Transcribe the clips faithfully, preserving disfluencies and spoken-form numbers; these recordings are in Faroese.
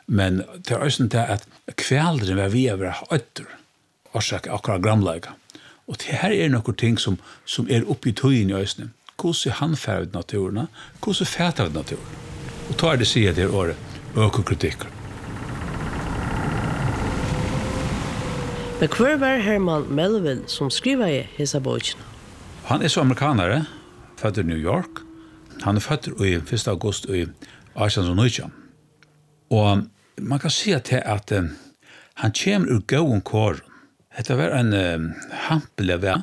Men det er også det at kveldren var vi over øtter, årsak akkurat gramlega. Og det her er noen ting som, som er oppe i tøyen i øsene. Hvordan er han ferdig naturen? Hvordan er fætet naturen? Og tar det sier det året, økokritikk. Men hver var Herman Melville som skriver i hessa bøkene? Han er så amerikanere, født i New York. Han er født i første august i atten nitton. Og man kan si at, at uh, han kommer ur gåen kåren. Det var en uh, hampelig vei,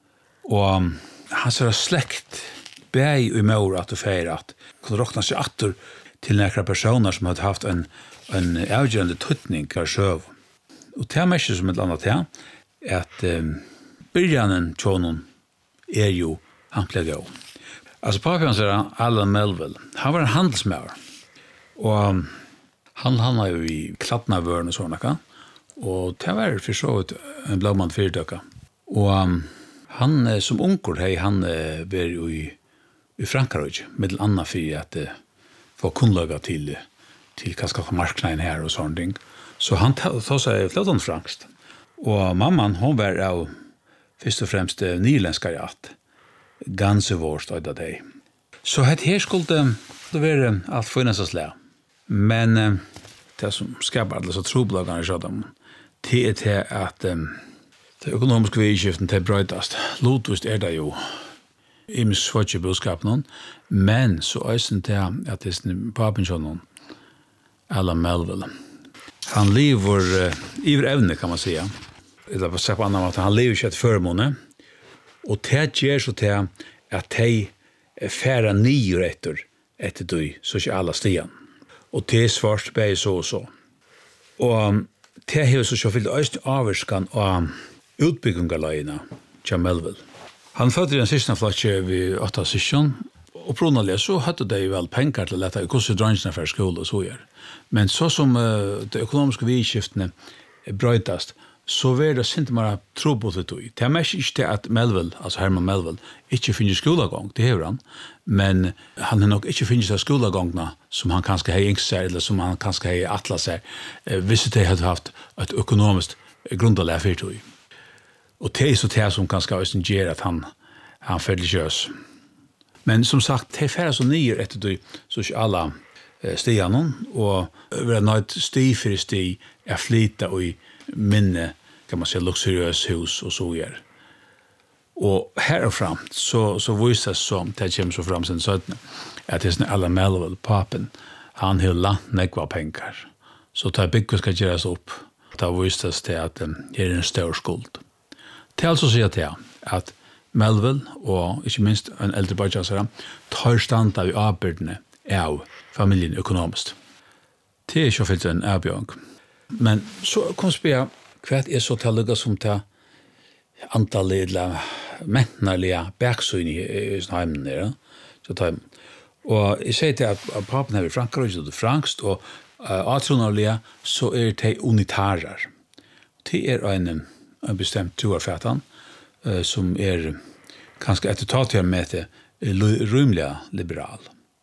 og um, han ser slekt bæg i mor at og feir at kunne råkna seg atter til nekra personer som hadde haft en, en avgjørende tøtning av sjøv. Og det er mest som et annet til at um, byrjanen tjonen er jo hampelig gåen. Altså papi hans er Alan Melville. Han var en handelsmauer. Og um, han handla jo i kladdnavøren og sånne, og det var for så vidt en blåmann fyrdøkka. Og um, han som unger, hei, han var jo i, i Frankrike, med annet for at uh, få kunnlaga til, til hva skal marknaden her og sånne ting. Så han tar seg flott frankst. Og mamman, hun var jo først og fremst uh, nylenskar i alt. Ganske vårst av det. Så het her skulle det være alt finnes å slå. Men uh, det som skapar alle så troblagene så dem, det er til at um, det økonomiske vidskiften til brøydast. Lotvist er det jo i min svarte budskap noen, men så øysen til at det er papen som noen, Alan Melville. Han lever uh, iver evne, kan man säga. Eller på sagt på annan måte, han lever ikke et førmåne, og det gjør så til at de færa nio etter etter du, så ikke alle stian. Og det er svart bare så og så. Og det har så så fyllt øst averskan av utbyggingaløyene til Melville. Han fødde i den siste flatje ved åtta sysjon, og pronallig så hadde de vel penger til dette, hvordan drangene for skole og så gjør. Men så som uh, de økonomiske vidskiftene brøytast, så var det sint mer tro på det tog. Det er mest ikke til at Melville, altså Herman Melville, ikke finner skolegång, det hever han, men han har nok ikke finnet seg skolegångene som han kanskje har yngst seg, eller som han kanskje har atlet seg, eh, hvis de hadde haft et økonomisk grundlag for tog. Og det er så det som kanskje også gjør at han, han følger kjøs. Men som sagt, det er færre så nye etter tog, så ikke alle eh, stiene, og vi har nødt sti for sti, er flytta og i minne, kan man säga, luxuriös hus och så gör. Och här och fram så så visar som det kommer så fram sen så att det är alla Melville papen han har lagt nekva pengar. Så tar bygg ska göras upp. Det visar sig att det är en stor skuld. Det är alltså så att jag att Melville och inte minst en äldre barn så tar stand av arbetene av familjen ekonomiskt. Det är så fyllt en erbjörn. Men så kom spela kvart är så talliga som ta antallet eller mentaliga backsyn i hemmen där så tar och jag säger till att pappen har i Frankrike och franskt och atronalia så är det unitarer. Det är en en bestämd troarfatan som är ganska ett totalt med det rymliga liberal.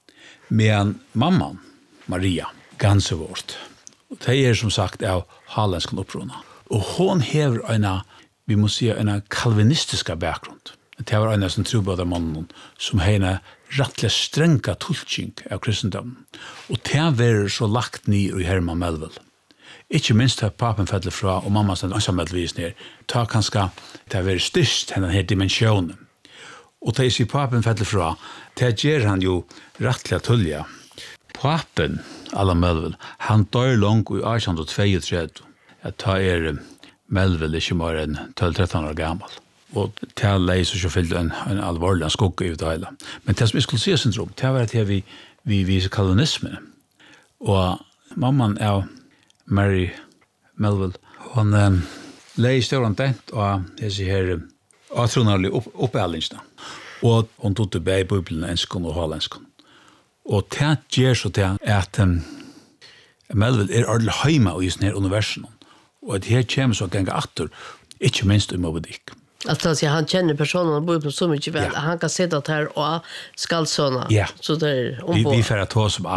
Men mamman Maria ganska vårt. Det är som sagt av halländska upprona. Och hon har en, vi måste säga, en kalvinistiska bakgrund. Det var en som tror på den mannen som har en rättligt stränga tolkning av kristendom. Och det var så lagt ner i Herman Melville. Ikke minst har papen fällt fra och mamma sen ensamhetvis ner. Ta kanske det var styrst den här dimensionen. Och det är papen fällt fra, det ger han ju rättligt tulja. Papen Alan Melville, han dör långt i arton tjugotre. Att ta er Melville ikke mer enn tolv tretton år gammal. Og det leiser så fyllt en, en alvorlig skugga i det hele. Men det som jeg skulle si syndrom, det var at vi, vi viser kolonismen. Og mamman av Mary Melville, hun um, leier større dent og jeg sier her atronarlig oppællingsna. Og hun tog til bei bibelen enskon og hallenskon. Og det gjør så til at um, Melville er aldri heima i sånne her universen. Og det her kommer så ganger atter, ikke minst i Moby Dick. Alltså han känner personen och bor på så mycket väl. Ja. Han kan sitta där och skall såna. Ja. Så där vi vi får ta oss